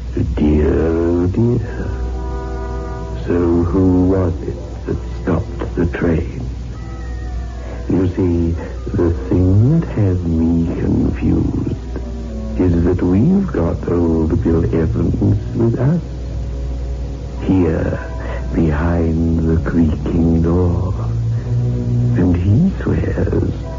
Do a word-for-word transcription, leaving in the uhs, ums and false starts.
Dear, oh dear. So who was it that stopped the train? You see, the thing that has me confused is that we've got old Bill Evans with us. Here, behind the creaking door. And he swears